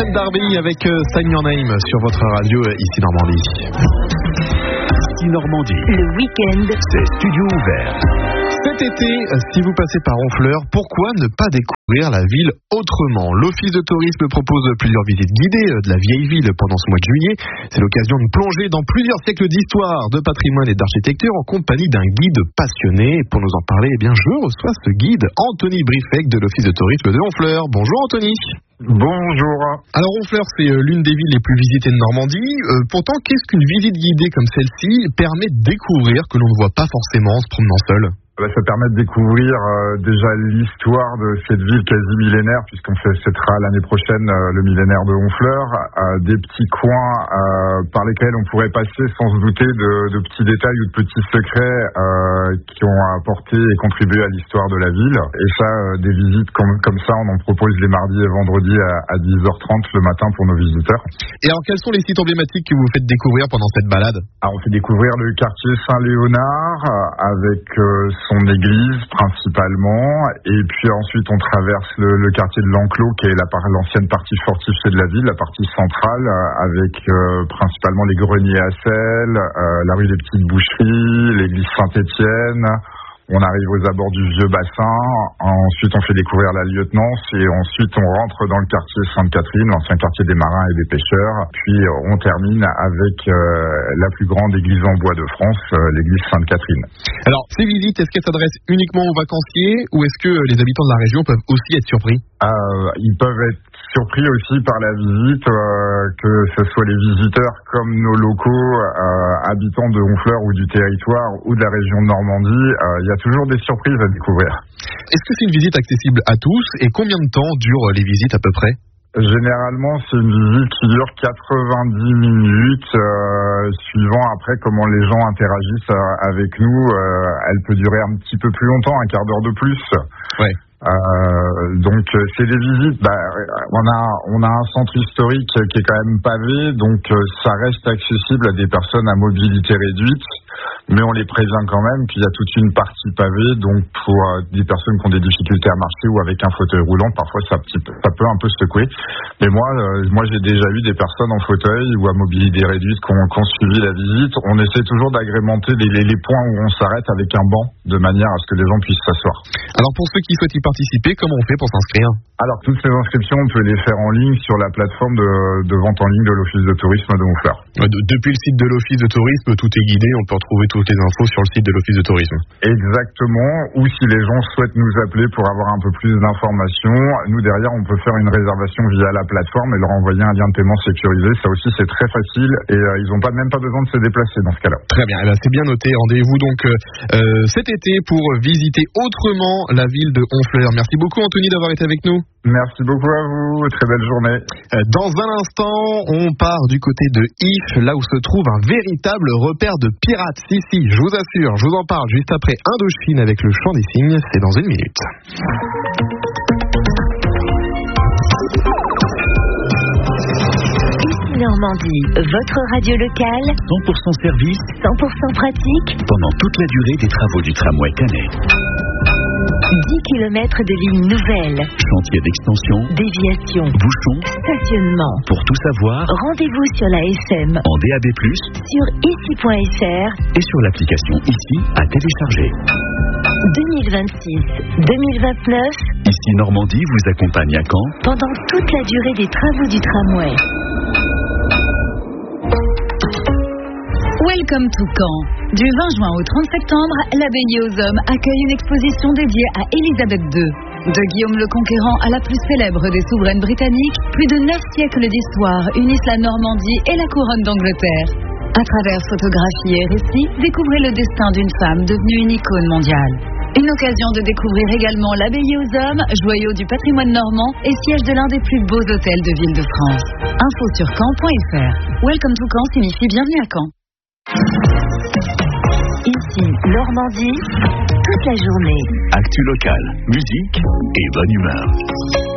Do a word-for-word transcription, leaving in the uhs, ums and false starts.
Red Darby avec Sign Your Name sur votre radio ici Normandie. Ici Normandie. Le week-end, c'est studio ouvert. Cet été, si vous passez par Honfleur, pourquoi ne pas découvrir la ville autrement ? L'Office de tourisme propose plusieurs visites guidées de la vieille ville pendant ce mois de juillet. C'est l'occasion de plonger dans plusieurs siècles d'histoire, de patrimoine et d'architecture en compagnie d'un guide passionné. Pour nous en parler, eh bien, je reçois ce guide, Anthony Briffec de l'Office de tourisme de Honfleur. Bonjour Anthony. Bonjour. Alors Honfleur, c'est l'une des villes les plus visitées de Normandie. Euh, pourtant, qu'est-ce qu'une visite guidée comme celle-ci permet de découvrir que l'on ne voit pas forcément en se promenant seul ? Ça permet de découvrir euh, déjà l'histoire de cette ville quasi millénaire, puisqu'on fêtera l'année prochaine euh, le millénaire de Honfleur, euh, des petits coins euh, par lesquels on pourrait passer sans se douter de, de petits détails ou de petits secrets euh, qui ont apporté et contribué à l'histoire de la ville. Et ça, euh, des visites comme, comme ça, on en propose les mardis et vendredis à, à dix heures trente le matin pour nos visiteurs. Et alors, quels sont les sites emblématiques que vous faites découvrir pendant cette balade ? Alors, on fait découvrir le quartier Saint-Léonard euh, avec euh, son église principalement, et puis ensuite on traverse le, le quartier de l'Enclos qui est la, l'ancienne partie fortifiée de la ville, la partie centrale euh, avec euh, principalement les greniers à sel, euh, la rue des Petites Boucheries, l'église Saint-Étienne. On arrive aux abords du vieux bassin, ensuite on fait découvrir la lieutenance et ensuite on rentre dans le quartier Sainte-Catherine, l'ancien quartier des marins et des pêcheurs. Puis on termine avec euh, la plus grande église en bois de France, euh, l'église Sainte-Catherine. Alors ces visites, est-ce qu'elles s'adressent uniquement aux vacanciers ou est-ce que les habitants de la région peuvent aussi être surpris ? euh, Ils peuvent être surpris aussi par la visite, euh, que ce soit les visiteurs comme nos locaux, euh, habitants de Honfleur ou du territoire ou de la région de Normandie. Il euh, y a toujours des surprises à découvrir. Est-ce que c'est une visite accessible à tous et combien de temps durent les visites à peu près ? Généralement, c'est une visite qui dure quatre-vingt-dix minutes, euh, suivant après comment les gens interagissent avec nous. Euh, elle peut durer un petit peu plus longtemps, un quart d'heure de plus. Ouais. Euh, donc c'est des visites, bah, on a on a un centre historique qui est quand même pavé, donc ça reste accessible à des personnes à mobilité réduite, mais on les prévient quand même qu'il y a toute une partie pavée, donc pour euh, des personnes qui ont des difficultés à marcher ou avec un fauteuil roulant, parfois ça, ça peut un peu secouer. Mais moi, euh, moi j'ai déjà eu des personnes en fauteuil ou à mobilité réduite qui ont, qui ont suivi la visite. On essaie toujours d'agrémenter les, les, les points où on s'arrête avec un banc, de manière à ce que les gens puissent s'asseoir. Alors pour ceux qui souhaitent y participer, comment on fait pour s'inscrire ? Alors toutes ces inscriptions, on peut les faire en ligne sur la plateforme de, de vente en ligne de l'Office de tourisme de Honfleur. Depuis le site de l'Office de tourisme, tout est guidé, on peut retrouver toutes les infos sur le site de l'Office de tourisme. Exactement, ou si les gens souhaitent nous appeler pour avoir un peu plus d'informations, nous derrière on peut faire une réservation via la plateforme et leur envoyer un lien de paiement sécurisé. Ça aussi c'est très facile et euh, ils n'ont pas, même pas besoin de se déplacer dans ce cas-là. Très bien, eh bien c'est bien noté. Rendez-vous donc euh, cet été pour visiter autrement la ville de Honfleur. Merci beaucoup Anthony d'avoir été avec nous. Merci beaucoup à vous, très belle journée. Dans un instant, on part du côté de If, là où se trouve un véritable repère de pirates. Si, si, je vous assure, je vous en parle juste après Indochine avec le chant des cygnes, c'est dans une minute. Ici Normandie, votre radio locale, cent pour cent service, cent pour cent pratique, pendant toute la durée des travaux du tramway Canet. dix kilomètres de lignes nouvelles, Chantier d'extension, déviation, bouchons, stationnement. Pour tout savoir, Rendez-vous sur la S M, en D A B plus, sur ici point f r et sur l'application Ici à télécharger. deux mille vingt-six deux mille vingt-neuf, Ici Normandie vous accompagne à Caen pendant toute la durée des travaux du tramway. Welcome to Caen. Du vingt juin au trente septembre, l'Abbaye aux Hommes accueille une exposition dédiée à Élisabeth deux. De Guillaume le Conquérant à la plus célèbre des souveraines britanniques, plus de neuf siècles d'histoire unissent la Normandie et la couronne d'Angleterre. À travers photographies et récits, découvrez le destin d'une femme devenue une icône mondiale. Une occasion de découvrir également l'Abbaye aux Hommes, joyau du patrimoine normand et siège de l'un des plus beaux hôtels de ville de France. Info sur caen point f r. Welcome to Caen signifie bienvenue à Caen. Ici Normandie, toute la journée. Actu local, musique et bonne humeur.